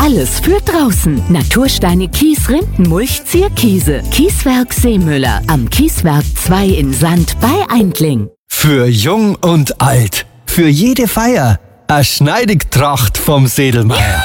Alles für draußen. Natursteine, Kies, Rindenmulch, Zierkiese. Kieswerk Seemüller am Kieswerk 2 in Sand bei Eindling. Für jung und alt, für jede Feier, eine Schneidigtracht vom Sedelmeier.